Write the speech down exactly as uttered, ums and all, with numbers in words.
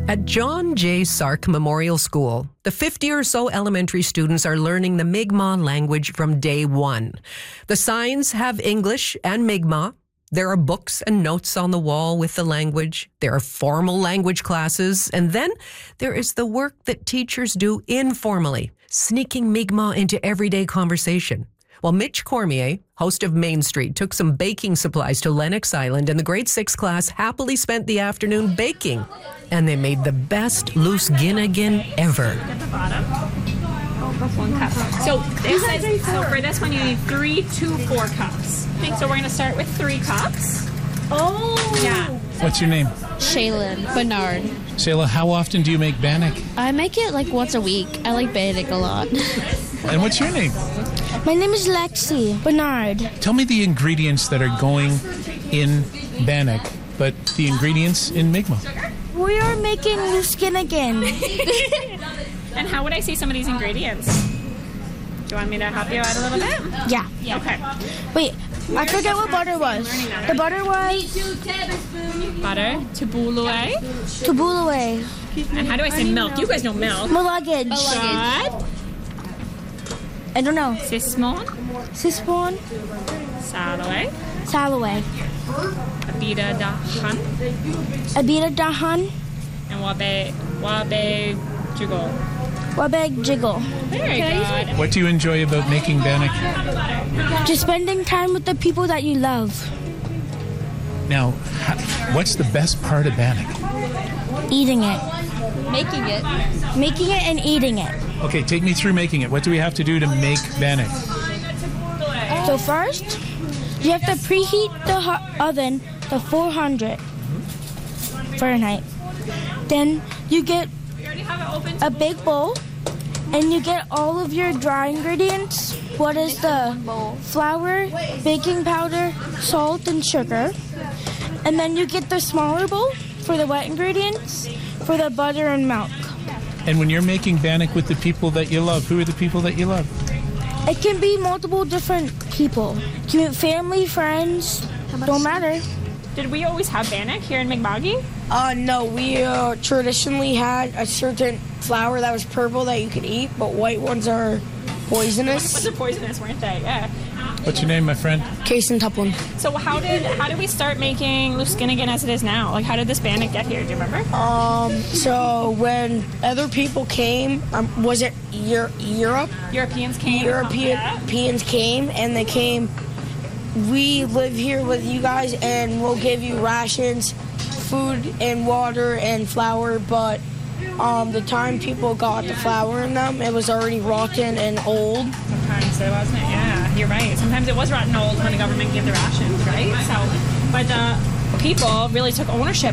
At John J. Sark Memorial School, the fifty or so elementary students are learning the Mi'kmaq language from day one. The signs have English and Mi'kmaq. There are books and notes on the wall with the language. There are formal language classes. And then there is the work that teachers do informally, sneaking Mi'kmaq into everyday conversation. Well, Mitch Cormier, host of Main Street, took some baking supplies to Lennox Island, and the grade six class happily spent the afternoon baking. And they made the best loose ginnigan ever. At the bottom. Oh, that's one cup. So, this is, so for this one, you need three, two, four cups. I think so. We're going to start with three cups. Oh. Yeah. What's your name? Shaylin Bernard. Sayla, how often do you make bannock? I make it like once a week. I like bannock a lot. And what's your name? My name is Lexi Bernard. Tell me the ingredients that are going in bannock, but the ingredients in Mi'kmaq. We are making Luskinnigan. And how would I say some of these ingredients? Do you want me to help you out a little bit? Yeah. Yeah. Okay. Wait, I forget what butter was. The butter was Butter, tabbouleh. Tabbouleh. And how do I say milk? You guys know milk. Malugage. Shad, I don't know. sismon, Sispon. salaway, Salaway. abida dahan, Abita Dahan. and wabe, wabe jugol. Wabeg Jiggle. Very good. What do you enjoy about making bannock? Just spending time with the people that you love. Now, ha- what's the best part of bannock? Eating it. Making it. Making it and eating it. Okay, take me through making it. What do we have to do to make bannock? So first, you have to preheat the ho- oven to four hundred Fahrenheit. Then you get a big bowl, and you get all of your dry ingredients. What is the flour, baking powder, salt, and sugar. And then you get the smaller bowl for the wet ingredients, for the butter and milk. And when you're making bannock with the people that you love, who are the people that you love? It can be multiple different people. It can be family, friends, don't matter. Did we always have bannock here in Mi'kma'ki? Uh, no, we uh, traditionally had a certain flour that was purple that you could eat, but white ones are poisonous. They're poisonous, weren't they? Yeah. What's your name, my friend? Kason Tuplin. So how did how did we start making Luskinnigan as it is now? Like, how did this bannock get here? Do you remember? Um, so when other people came, um, was it Eur- Europe? Europeans came. European- Yeah. Europeans came, and they came, we live here with you guys, and we'll give you rations, food and water and flour, but um, the time people got the flour in them, it was already rotten and old. Sometimes there wasn't it. Yeah, you're right. Sometimes it was rotten old when the government gave the rations, right? So, but the people really took ownership